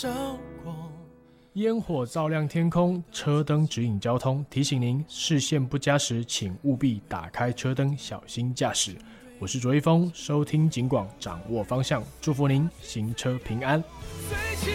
烟火照亮天空，车灯指引交通，提醒您视线不佳时，请务必打开车灯，小心驾驶。我是卓一峰，收听警广，掌握方向，祝福您行车平安。